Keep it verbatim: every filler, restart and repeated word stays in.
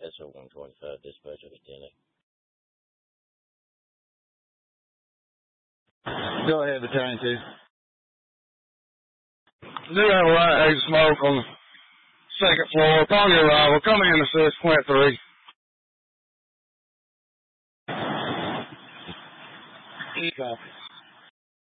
S O one twenty-five, dispatch of ten A. Go ahead, Battalion two. Do have a light haze smoke on the second floor. Upon your arrival, come in and assist Quint three. Copy.